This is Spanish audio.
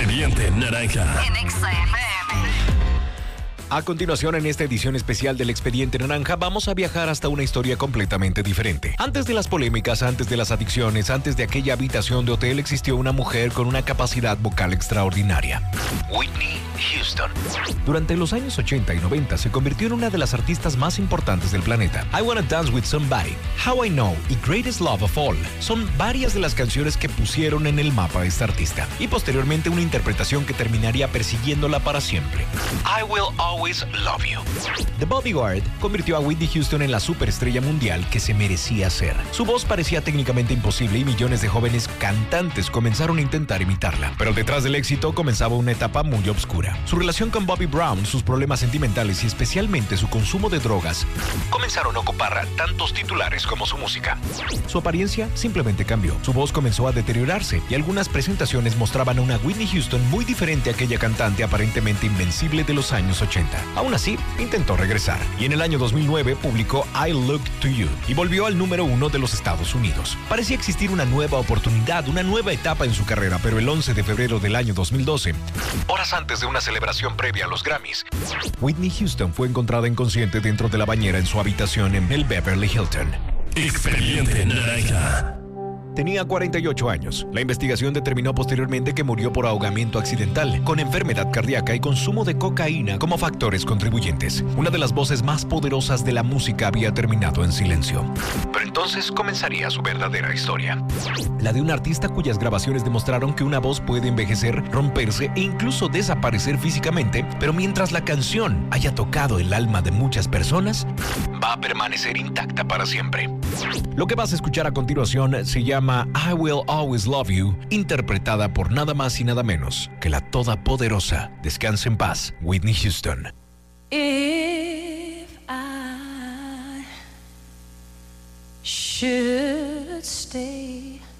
Expediente Naranja. En Exa FM. A continuación, en esta edición especial del Expediente Naranja, vamos a viajar hasta una historia completamente diferente. Antes de las polémicas, antes de las adicciones, antes de aquella habitación de hotel, existió una mujer con una capacidad vocal extraordinaria. Whitney Houston. Durante los años 80 y 90 se convirtió en una de las artistas más importantes del planeta. I Wanna Dance With Somebody, How I Know y Greatest Love of All son varias de las canciones que pusieron en el mapa a esta artista. Y posteriormente una interpretación que terminaría persiguiéndola para siempre. I Will Always Love You. The Bodyguard convirtió a Whitney Houston en la superestrella mundial que se merecía ser. Su voz parecía técnicamente imposible y millones de jóvenes cantantes comenzaron a intentar imitarla. Pero detrás del éxito comenzaba una etapa muy oscura. Su relación con Bobby Brown, sus problemas sentimentales y especialmente su consumo de drogas comenzaron a ocupar tantos titulares como su música. Su apariencia simplemente cambió. Su voz comenzó a deteriorarse y algunas presentaciones mostraban a una Whitney Houston muy diferente a aquella cantante aparentemente invencible de los años 80. Aún así, intentó regresar y en el año 2009 publicó I Look to You y volvió al número 1 de los Estados Unidos. Parecía existir una nueva oportunidad, una nueva etapa en su carrera, pero el 11 de febrero del año 2012, horas antes de una celebración previa a los Grammys, Whitney Houston fue encontrada inconsciente dentro de la bañera en su habitación en el Beverly Hilton. Expediente Naranja. Tenía 48 años. La investigación determinó posteriormente que murió por ahogamiento accidental, con enfermedad cardíaca y consumo de cocaína como factores contribuyentes. Una de las voces más poderosas de la música había terminado en silencio. Pero entonces comenzaría su verdadera historia. La de un artista cuyas grabaciones demostraron que una voz puede envejecer, romperse e incluso desaparecer físicamente, pero mientras la canción haya tocado el alma de muchas personas, va a permanecer intacta para siempre. Lo que vas a escuchar a continuación se llama I Will Always Love You, interpretada por nada más y nada menos que la todopoderosa, descanse en paz, Whitney Houston. If I should stay